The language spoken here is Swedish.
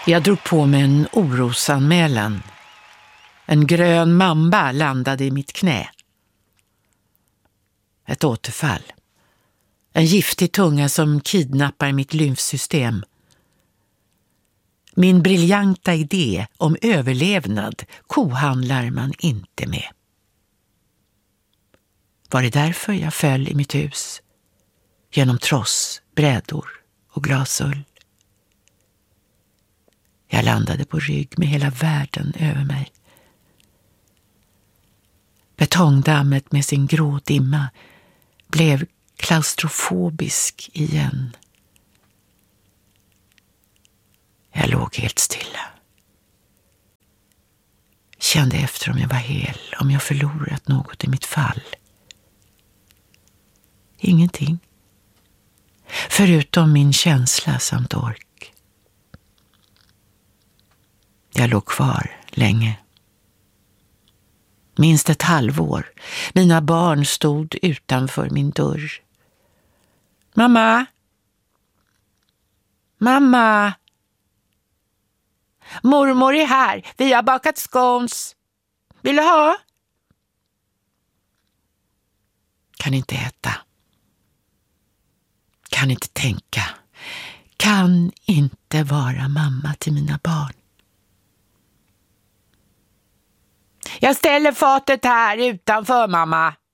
Jag drog på mig en orosanmälan. En grön mamba landade i mitt knä. Ett återfall. En giftig tunga som kidnappar mitt lymfsystem. Min briljanta idé om överlevnad kohandlar man inte med. Var det därför jag föll i mitt hus? Genom tross, brädor och glasull. Jag landade på rygg med hela världen över mig. Betongdammet med sin grå dimma blev klaustrofobisk igen. Jag låg helt stilla. Kände efter om jag var hel, om jag förlorat något i mitt fall. Ingenting. Förutom min känsla samt ork. Jag låg kvar länge. Minst ett halvår. Mina barn stod utanför min dörr. Mamma! Mamma! Mormor är här. Vi har bakat scones. Vill du ha? Kan inte äta. Kan inte tänka. Kan inte vara mamma till mina barn. Jag ställer fatet här utanför, mamma.